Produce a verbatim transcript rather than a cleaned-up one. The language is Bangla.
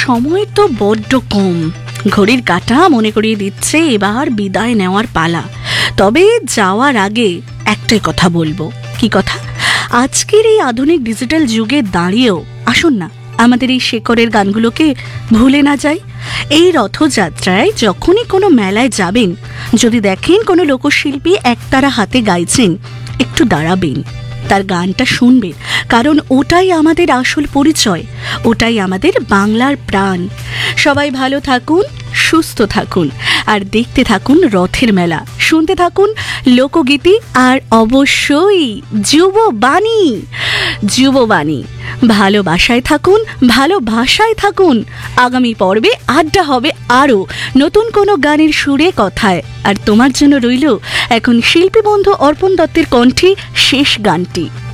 সময় তো বড্ড কম, ঘড়ির কাঁটা মনে করিয়ে দিচ্ছে এবার বিদায় নেওয়ার পালা। তবে যাওয়ার আগে একটাই কথা বলবো। কি কথা? আজকের এই আধুনিক ডিজিটাল যুগে দাঁড়িয়েও আসুন না আমাদের এই শেকড়ের গানগুলোকে ভুলে না যাই। এই রথযাত্রায় যখনই কোনো মেলায় যাবেন, যদি দেখেন কোনো লোকশিল্পী একতারা হাতে গাইছেন, একটু দাঁড়াবেন, তার গানটা শুনবেন, কারণ ওটাই আমাদের আসল পরিচয়, ওটাই আমাদের বাংলার প্রাণ। সবাই ভালো থাকুন, সুস্থ থাকুন, আর দেখতে থাকুন রথের মেলা, শুনতে থাকুন লোকগীতি, আর অবশ্যই যুববাণী। যুববাণী, ভালোবাসায় থাকুন, ভালোবাসায় থাকুন। আগামী পর্বে আড্ডা হবে আরও নতুন কোনো গানের সুরে কথায়। আর তোমার জন্য রইল এখন শিল্পী বন্ধু অর্পণ দত্তের কণ্ঠে শেষ গানটি।